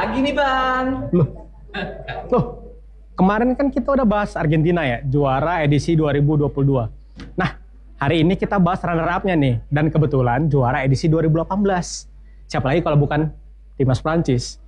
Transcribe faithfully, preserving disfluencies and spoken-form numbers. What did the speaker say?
lagi nih Bang. Loh, loh, kemarin kan kita udah bahas Argentina ya, juara edisi dua ribu dua puluh dua. Nah, hari ini kita bahas runner-up-nya nih, dan kebetulan juara edisi dua ribu delapan belas. Siapa lagi kalau bukan timnas Prancis.